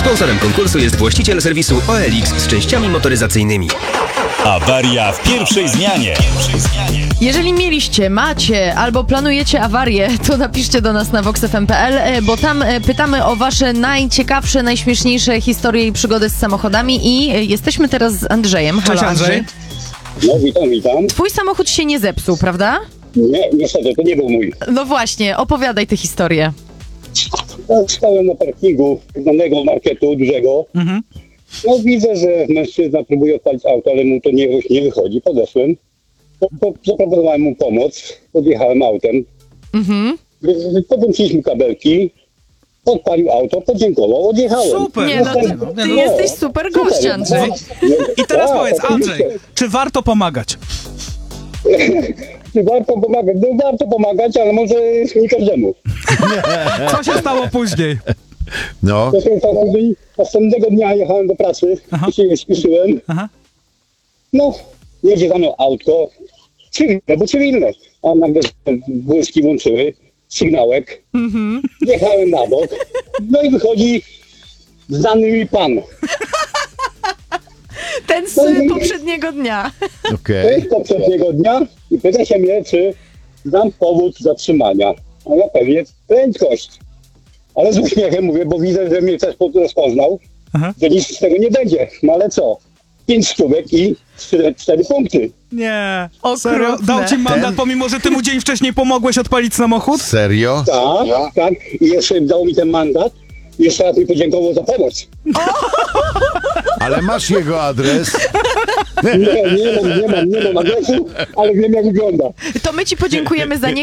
Sponsorem konkursu jest właściciel serwisu OLX z częściami motoryzacyjnymi. Awaria w pierwszej zmianie. Jeżeli mieliście, macie albo planujecie awarię, to napiszcie do nas na voxfm.pl, bo tam pytamy o wasze najciekawsze, najśmieszniejsze historie i przygody z samochodami i jesteśmy teraz z Andrzejem. Halo, Cześć, Andrzej. No, witam. Twój samochód się nie zepsuł, prawda? Nie, niestety, to nie był mój. No właśnie, opowiadaj tę historię. Stałem na parkingu znanego marketu dużego. No widzę, że mężczyzna próbuje odpalić auto, ale mu to nie wychodzi. Podeszłem. Zaproponowałem mu pomoc. Podjechałem autem. Podłączyliśmy kabelki. Odpalił auto, podziękował, odjechałem. Super! Nie, no ty jesteś super gość, Andrzej. I teraz Tak, powiedz, oczywiście. Andrzej, czy warto pomagać? Czy warto pomagać? No warto pomagać, ale może nie każdemu. Co się stało później? No, Następnego dnia jechałem do pracy, się śpieszyłem. Aha. No, jedzie za mną autko, cywilne, a nagle błyski włączyły, sygnałek, jechałem na bok, no i wychodzi znany mi pan. Ten z poprzedniego dnia. To okej. jest poprzedniego dnia i pyta się mnie, czy znam powód zatrzymania. A ja pewnie prędkość. Ale z uśmiechem mówię, bo widzę, że mnie też rozpoznał, że nic z tego nie będzie. No ale co? 5 stówek i 4 punkty. Nie. Okrutne. Serio? Dał ci mandat, pomimo że ty mu dzień wcześniej pomogłeś odpalić samochód? Serio? Tak. I jeszcze dał mi ten mandat. I jeszcze raz mi podziękował za pomoc. Ale masz jego adres? Nie mam adresu, ale wiem jak wygląda. To my ci podziękujemy za